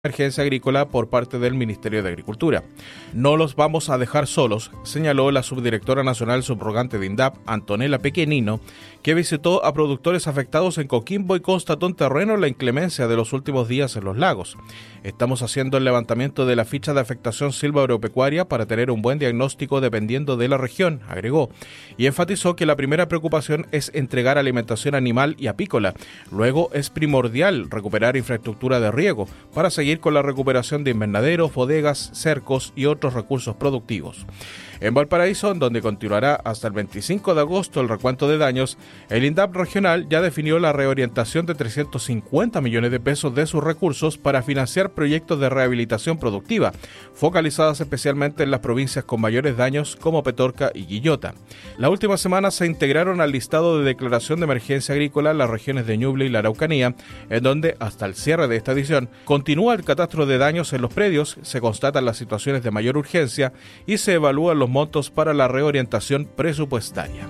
emergencia agrícola por parte del Ministerio de Agricultura. No los vamos a dejar solos, señaló la subdirectora nacional subrogante de INDAP, Antonella Pequenino, que visitó a productores afectados en Coquimbo y constató en terreno la inclemencia de los últimos días en los lagos. Estamos haciendo el levantamiento de la ficha de afectación silvagropecuaria para tener un buen diagnóstico dependiendo de la región, agregó, y enfatizó que la primera preocupación es entregar alimentación animal y apícola. Luego es primordial recuperar infraestructura de riego para seguir con la recuperación de invernaderos, bodegas, cercos y otros recursos productivos. En Valparaíso, donde continuará hasta el 25 de agosto el recuento de daños, el INDAP regional ya definió la reorientación de 350 millones de pesos de sus recursos para financiar proyectos de rehabilitación productiva, focalizadas especialmente en las provincias con mayores daños como Petorca y Quillota. La última semana se integraron al listado de declaración de emergencia agrícola las regiones de Ñuble y la Araucanía, en donde, hasta el cierre de esta edición, continúa el catastro de daños en los predios, se constatan las situaciones de mayor urgencia y se evalúan los montos para la reorientación presupuestaria.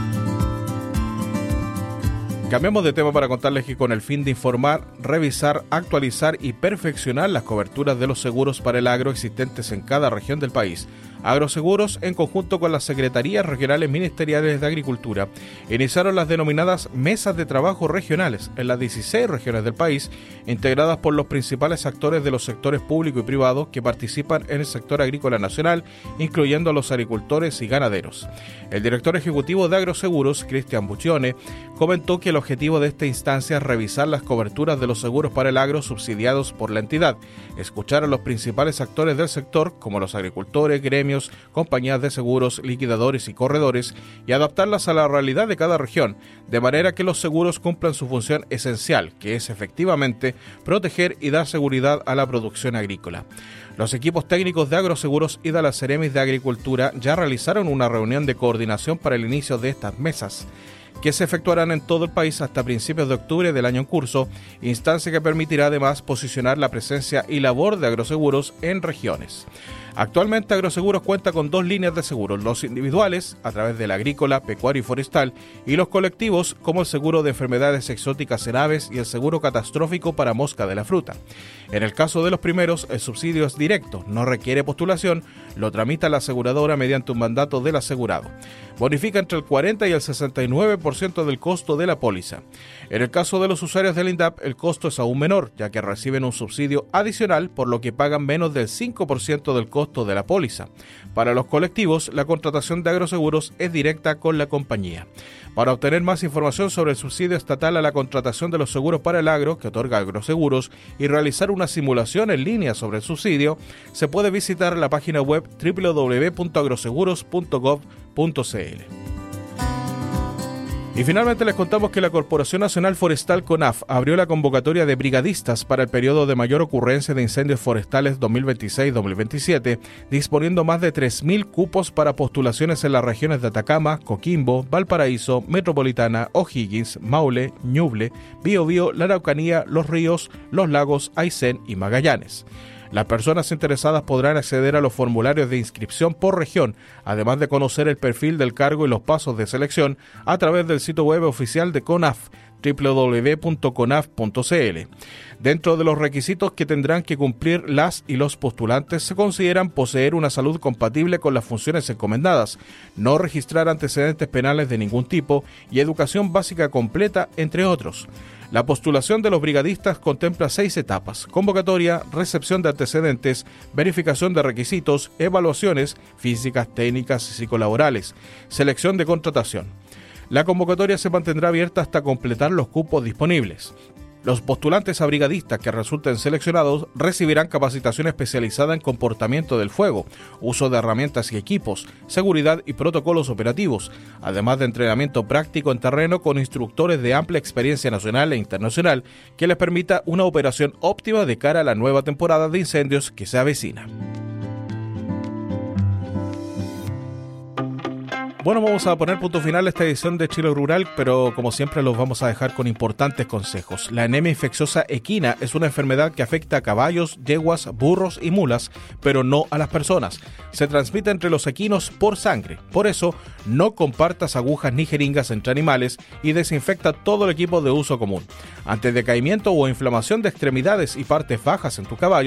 Cambiamos de tema para contarles que con el fin de informar, revisar, actualizar y perfeccionar las coberturas de los seguros para el agro existentes en cada región del país, Agroseguros, en conjunto con las Secretarías Regionales Ministeriales de Agricultura, iniciaron las denominadas mesas de trabajo regionales en las 16 regiones del país, integradas por los principales actores de los sectores público y privado que participan en el sector agrícola nacional, incluyendo a los agricultores y ganaderos. El director ejecutivo de Agroseguros, Cristian Buccione, comentó que el objetivo de esta instancia es revisar las coberturas de los seguros para el agro subsidiados por la entidad, escuchar a los principales actores del sector, como los agricultores, gremios, compañías de seguros, liquidadores y corredores, y adaptarlas a la realidad de cada región, de manera que los seguros cumplan su función esencial, que es efectivamente proteger y dar seguridad a la producción agrícola. Los equipos técnicos de Agroseguros y de las Ceremis de Agricultura ya realizaron una reunión de coordinación para el inicio de estas mesas, que se efectuarán en todo el país hasta principios de octubre del año en curso, instancia que permitirá además posicionar la presencia y labor de Agroseguros en regiones. Actualmente Agroseguros cuenta con 2 líneas de seguros, los individuales, a través del agrícola, pecuario y forestal, y los colectivos, como el seguro de enfermedades exóticas en aves y el seguro catastrófico para mosca de la fruta. En el caso de los primeros, el subsidio es directo, no requiere postulación, lo tramita la aseguradora mediante un mandato del asegurado. Bonifica entre el 40 y el 69% del costo de la póliza. En el caso de los usuarios del INDAP, el costo es aún menor, ya que reciben un subsidio adicional, por lo que pagan menos del 5% del costo de la póliza. Para los colectivos, la contratación de Agroseguros es directa con la compañía. Para obtener más información sobre el subsidio estatal a la contratación de los seguros para el agro que otorga Agroseguros y realizar una simulación en línea sobre el subsidio, se puede visitar la página web www.agroseguros.gov.cl. Y finalmente les contamos que la Corporación Nacional Forestal CONAF abrió la convocatoria de brigadistas para el periodo de mayor ocurrencia de incendios forestales 2026-2027, disponiendo más de 3.000 cupos para postulaciones en las regiones de Atacama, Coquimbo, Valparaíso, Metropolitana, O'Higgins, Maule, Ñuble, Biobío, la Araucanía, Los Ríos, Los Lagos, Aysén y Magallanes. Las personas interesadas podrán acceder a los formularios de inscripción por región, además de conocer el perfil del cargo y los pasos de selección a través del sitio web oficial de CONAF, www.conaf.cl. Dentro de los requisitos que tendrán que cumplir las y los postulantes se consideran poseer una salud compatible con las funciones encomendadas, no registrar antecedentes penales de ningún tipo y educación básica completa, entre otros. La postulación de los brigadistas contempla 6 etapas: convocatoria, recepción de antecedentes, verificación de requisitos, evaluaciones físicas, técnicas y psicolaborales, selección de contratación. La convocatoria se mantendrá abierta hasta completar los cupos disponibles. Los postulantes a brigadistas que resulten seleccionados recibirán capacitación especializada en comportamiento del fuego, uso de herramientas y equipos, seguridad y protocolos operativos, además de entrenamiento práctico en terreno con instructores de amplia experiencia nacional e internacional que les permita una operación óptima de cara a la nueva temporada de incendios que se avecina. Bueno, vamos a poner punto final a esta edición de Chile Rural, pero como siempre los vamos a dejar con importantes consejos. La anemia infecciosa equina es una enfermedad que afecta a caballos, yeguas, burros y mulas, pero no a las personas. Se transmite entre los equinos por sangre. Por eso, no compartas agujas ni jeringas entre animales y desinfecta todo el equipo de uso común. Ante decaimiento o inflamación de extremidades y partes bajas en tu caballo,